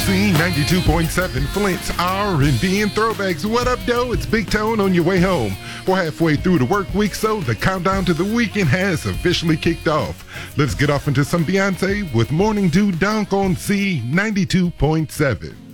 Z92.7, Flint's R&B and throwbacks. What up, though? It's Big Tone on your way home. We're halfway through the work week, so the countdown to the weekend has officially kicked off. Let's get off into some Beyonce with Morning Dew Dunk on Z92.7.